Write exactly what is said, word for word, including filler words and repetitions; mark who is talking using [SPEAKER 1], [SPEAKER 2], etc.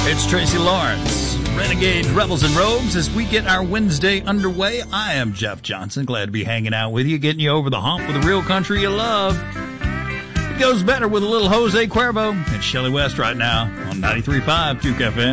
[SPEAKER 1] It's Tracy Lawrence, Renegade Rebels and Rogues, as we get our Wednesday underway. I am Jeff Johnson, glad to be hanging out with you, getting you over the hump with the real country you love. It goes better with a little Jose Cuervo and Shelley West right now on ninety-three point five Duke F M.